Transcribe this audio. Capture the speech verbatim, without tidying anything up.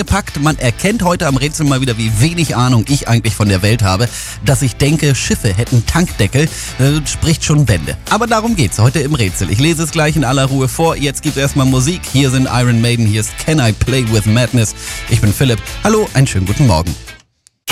gepackt. Man erkennt heute am Rätsel mal wieder, wie wenig Ahnung ich eigentlich von der Welt habe. Dass ich denke, Schiffe hätten Tankdeckel, äh, spricht schon Bände. Aber darum geht's heute im Rätsel. Ich lese es gleich in aller Ruhe vor. Jetzt gibt's erstmal Musik. Hier sind Iron Maiden, hier ist Can I Play With Madness. Ich bin Philipp. Hallo, einen schönen guten Morgen.